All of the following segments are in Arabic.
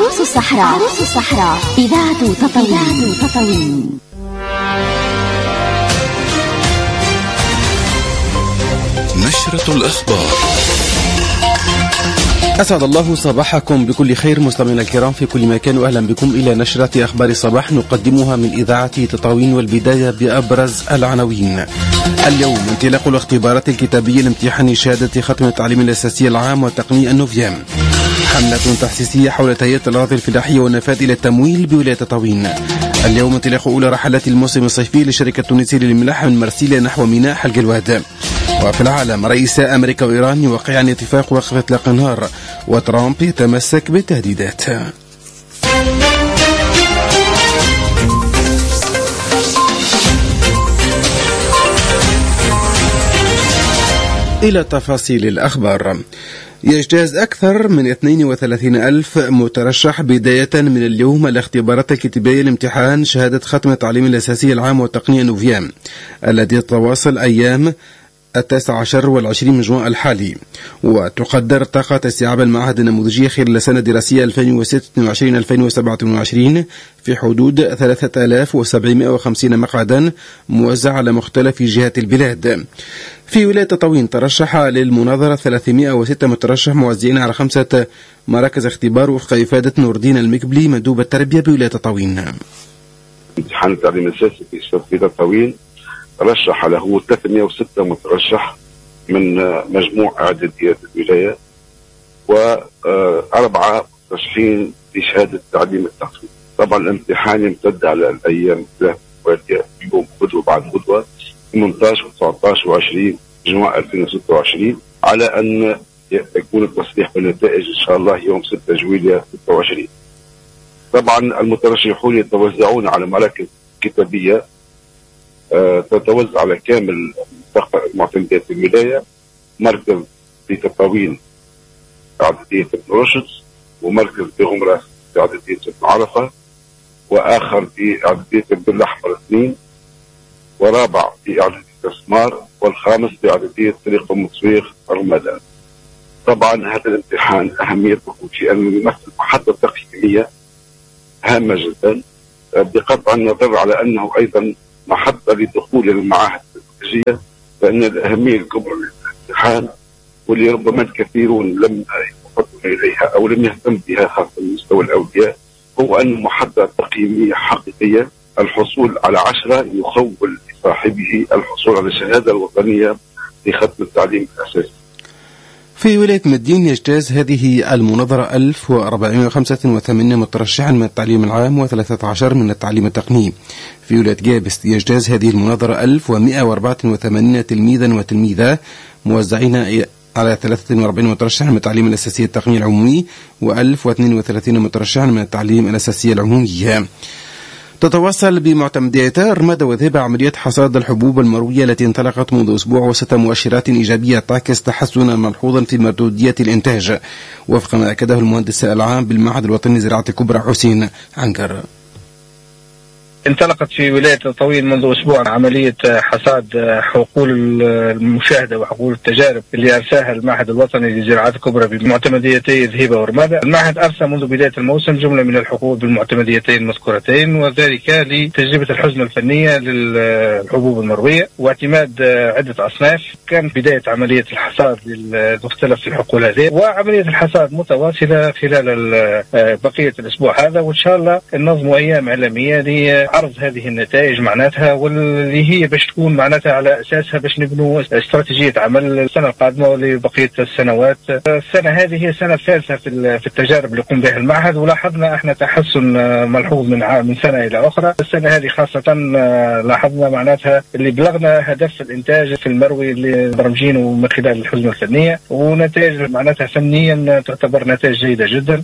عروس الصحراء إذاعة تطاوين. نشرة الأخبار. أسعد الله صباحكم بكل خير مستمعينا الكرام في كل مكان، وأهلا بكم إلى نشرة أخبار الصباح نقدمها من إذاعة تطاوين، والبداية بأبرز العناوين. اليوم انطلاق الاختبارات الكتابية لامتحان شهادة ختم التعليم الأساسي العام وتقنية النوفيام. حملة تحسيسية حول تهيئة الأراضي الفلاحية والنفاذ إلى التمويل بولاية تطاوين. اليوم انطلاق أولى رحلات الموسم الصيفي للشركة التونسية للملاحة من مرسيليا نحو ميناء حلق الواد. وفي العالم رئيسا أمريكا وإيران يوقعان اتفاق وقف إطلاق النار، وترامب يتمسك بالتهديدات. إلى تفاصيل الأخبار. يجتاز أكثر من 32,000 مترشح بداية من اليوم الاختبارات الكتابية لامتحان شهادة ختم التعليم الأساسي العام وتقنية نوفيام الذي يتواصل أيام 19 والعشرين من جوان الحالي. وتقدر طاقة استيعاب المعهد النموذجي خلال السنة الدراسية 2026-2027 في حدود 3750 مقعدا موزع على مختلف جهات البلاد. في ولاية تطاوين ترشح للمناظرة 306 مترشح موزعين على 5 مراكز اختبار وفق إفادة نور الدين المكبلي مندوب التربية بولاية تطاوين. امتحان التعليم الأساسي في تطاوين رشح له 306 مترشح من مجموع إعداديات الولاية، و4 مرشحين في شهادة تعليم التقويم. طبعا الامتحان يمتد على الأيام 3 متوالية، يوم غدوة بعد غدوة، 18 و19 و20 جوان 2026، على أن يكون التصريح بالنتائج إن شاء الله يوم 6 جويلية 26. طبعا المترشحون يتوزعون على مراكز كتابية تتوزع على كامل معتمدات الولاية. مركز في تطاوين إعدادية ابن رشد، ومركز في غمرة في إعدادية ابن عرفة، وآخر في إعدادية ابن الأحمر 2، ورابع في إعدادية سمار، والخامس في إعدادية طريق أم صويغ رمضان. طبعا هذا الامتحان أهميته في أن يمثل محطة تقييمية هامة جدا، بقطع النظر على أنه أيضا محطة لدخول المعاهد التكنولوجية، فإن الأهمية الكبرى للامتحان واللي ربما الكثيرون لم يتفضلوا إليها أو لم يهتم بها خاصة من مستوى الأولياء، هو أن محطة تقييمية حقيقية. الحصول على 10 يخول لصاحبه الحصول على الشهادة الوطنية لختم التعليم الأساسي. في ولاية مدين يجتاز هذه المناظرة 1485 مترشحا من التعليم العام و13 من التعليم التقني. في ولاية جابس يجتاز هذه المناظرة 1184 تلميذا وتلميذة موزعين على 43 مترشحا من التعليم الأساسي التقني العمومي و1032 مترشحا من التعليم الأساسي العمومي. تتواصل بمعتمديتها رمادة وذهب عمليات حصاد الحبوب المروية التي انطلقت منذ أسبوع وسط مؤشرات إيجابية تعكس تحسنا ملحوظا في مردودية الإنتاج، وفق ما أكده المهندس العام بالمعهد الوطني لزراعة الكبرى حسين عنكر. انطلقت في ولاية تطاوين منذ أسبوع عملية حصاد حقول المشاهدة وحقول التجارب اللي أرساها المعهد الوطني لزراعة الكبرى بمعتمديتي ذهيبة ورمادة. المعهد أرسى منذ بداية الموسم جملة من الحقول بالمعتمديتين المذكورتين، وذلك لتجربة الحزمة الفنية للحبوب المروية واعتماد عدة أصناف. كان بداية عملية الحصاد لمختلف الحقول هذه، وعملية الحصاد متواصلة خلال بقية الأسبوع هذا، وإن شاء الله ننظم أيام إعلامية عرض هذه النتائج معناتها، واللي هي باش تكون معناتها على أساسها باش نبنوا استراتيجية عمل السنة القادمة ولبقية السنوات. السنة هذه هي السنة الثالثة في التجارب اللي يقوم بها المعهد، ولاحظنا احنا تحسن ملحوظ من سنة إلى أخرى. السنة هذه خاصة لاحظنا معناتها اللي بلغنا هدف الإنتاج في المروي اللي برمجينه من خلال الحزمة الفنية، ونتائج معناتها فنيا تعتبر نتائج جيدة جدا.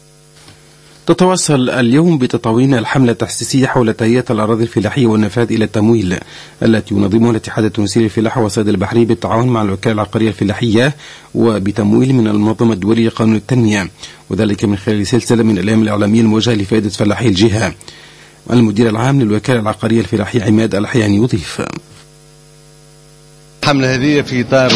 تتواصل اليوم بتطاوين الحملة التحسيسية حول تهيئة الأراضي الفلاحية والنفاذ إلى التمويل التي ينظمها الاتحاد التونسي للفلاحة والصيد البحري بالتعاون مع الوكالة العقارية الفلاحية وبتمويل من المنظمة الدولية لقانون التنمية، وذلك من خلال سلسلة من الإعلام الإعلامية الموجهة لفائدة فلاحي الجهة. المدير العام للوكالة العقارية الفلاحية عماد الحياني يضيف: الحملة هذه في إطار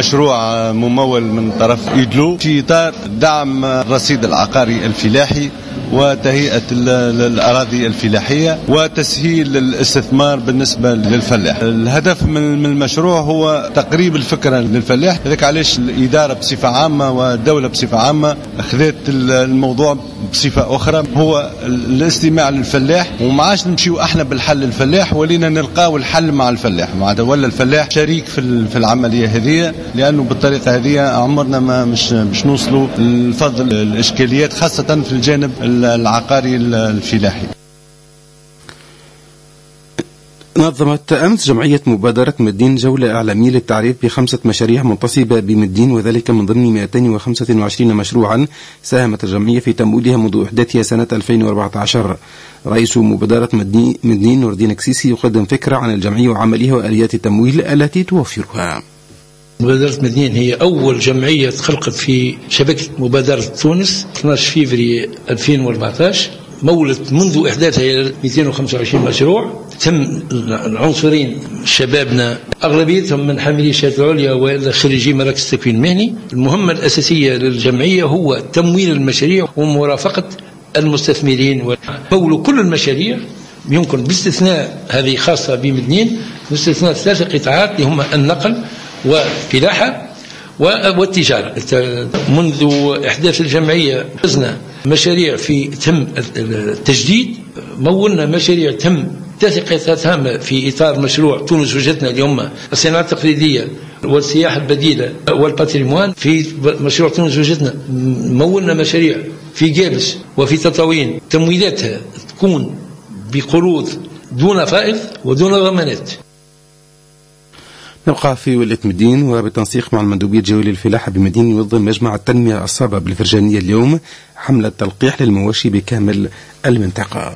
مشروع ممول من طرف إيدلو، في إطار دعم الرصيد العقاري الفلاحي وتهيئة الأراضي الفلاحية وتسهيل الاستثمار بالنسبة للفلاح. الهدف من المشروع هو تقريب الفكرة للفلاح، لذلك علاش الإدارة بصفة عامة والدولة بصفة عامة أخذت الموضوع بصفة أخرى، هو الاستماع للفلاح، ومعاش نمشيو احنا بالحل للفلاح، ولينا نلقاو الحل مع الفلاح، ولا الفلاح شريك في العملية هذه، لأنه بالطريقة هذه عمرنا ما مش نوصلوا لفضل الإشكاليات خاصة في الجانب العقاري الفلاحي. نظمت أمس جمعية مبادرة مدين جولة إعلامية للتعريف ب5 مشاريع منتصبة بمدين، وذلك من ضمن 225 مشروعا ساهمت الجمعية في تمويلها منذ إحداثها سنة 2014. رئيس مبادرة مدين نور الدين كسيسي يقدم فكرة عن الجمعية وعملها وآليات التمويل التي توفرها. مبادرة مدين هي أول جمعية تخلقت في شبكة مبادرة تونس 12 فبراير 2014. مولت منذ إحداثها 225 مشروع، تم العنصرين شبابنا أغلبيتهم من حاملي الشهادة العليا وخريجي مراكز التكوين المهني. المهمة الأساسية للجمعية هو تمويل المشاريع ومرافقة المستثمرين ومول كل المشاريع، يمكن باستثناء هذه خاصة بمدنين، باستثناء 3 قطاعات اللي هم النقل وفلاحة والتجارة. منذ إحداث الجمعية فزنا مشاريع في تم التجديد، مولنا مشاريع تم 3 قطاعات هامة في إطار مشروع تونس وجدتنا اليوم الصناعة التقليدية والسياحة البديلة والباتريموان. في مشروع تونس وجدتنا مولنا مشاريع في جابس وفي تطاوين، تمويلاتها تكون بقروض دون فائض ودون ضمانات. نبقى في ولاية مدين، وبالتنسيق مع المندوبية الجوية للفلاحة بمدين ينظم مجمع التنمية الصابة بالفرجانية اليوم حملة تلقيح للمواشي بكامل المنطقة.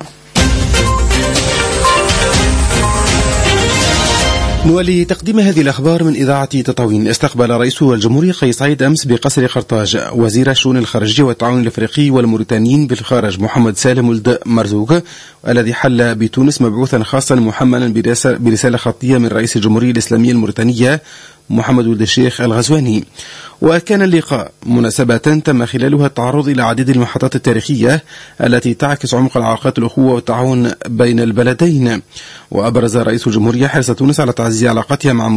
نولي تقديم هذه الأخبار من إذاعة تطاوين. استقبل رئيس الجمهورية قيس سعيد أمس بقصر قرطاج وزير الشؤون الخارجية والتعاون الأفريقي والموريتانيين بالخارج محمد سالم ولد مرزوق، الذي حل بتونس مبعوثا خاصا محملا برسالة خطية من رئيس الجمهورية الإسلامية الموريتانية محمد ولد الشيخ الغزواني. وكان اللقاء مناسبة تم خلالها التعرض إلى عديد المحطات التاريخية التي تعكس عمق العلاقات الأخوة والتعاون بين البلدين. وأبرز رئيس الجمهورية حرص تونس على تعزيز علاقاتها مع